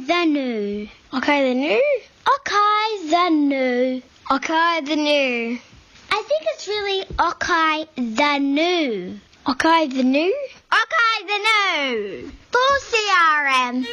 the new. Okay, the new. Okay, the new. Okay, the new. I think it's really okay, the new. Okay, the new. Okay, the new. For CRM.